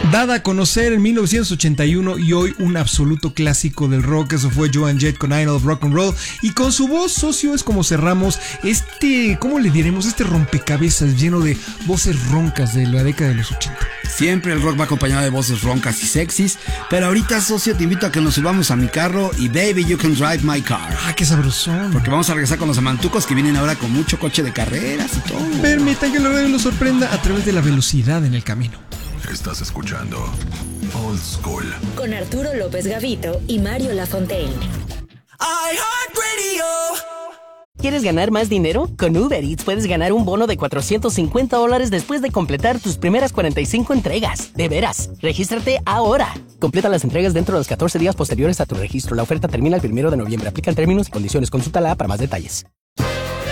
Dada a conocer en 1981 y hoy un absoluto clásico del rock, eso fue Joan Jett con Idol of Rock and Roll. Y con su voz, socio, es como cerramos ¿cómo le diremos? Este rompecabezas lleno de voces roncas de la década de los 80. Siempre el rock va acompañado de voces roncas y sexys, pero ahorita, socio, te invito a que nos subamos a mi carro y Baby You Can Drive My Car. Ah, qué sabrosón. Porque vamos a regresar con los amantucos que vienen ahora con mucho coche de carreras y todo. Permitan que el radio lo sorprenda a través de la velocidad en el camino. Estás escuchando Old School con Arturo López Gavito y Mario Lafontaine. iHeartRadio. ¿Quieres ganar más dinero? Con Uber Eats puedes ganar un bono de $450 después de completar tus primeras 45 entregas. De veras, regístrate ahora. Completa las entregas dentro de los 14 días posteriores a tu registro. La oferta termina el 1 de noviembre. Aplican términos y condiciones. Consulta la app para más detalles.